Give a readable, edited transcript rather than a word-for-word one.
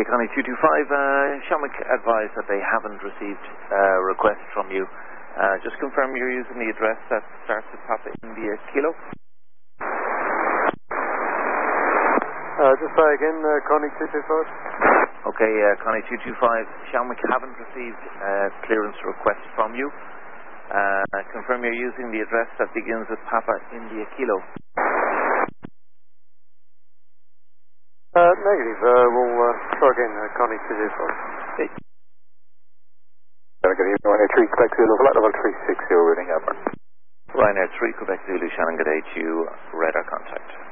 Connie 225. Shamrock advised that they haven't received a request from you. Just confirm you're using the address that starts with Papa India Kilo. Just try again, Connie 225. Okay, Connie 225. Shamrock haven't received a clearance request from you. Confirm you're using the address that begins with Papa India Kilo. Negative. We'll try again, Connie 225. Okay. Good evening, Ryanair 3, Quebec Zulu, flight level 360, reading Melbourne. Ryanair 3, Quebec Zulu, Shannon, good day to you, radar contact.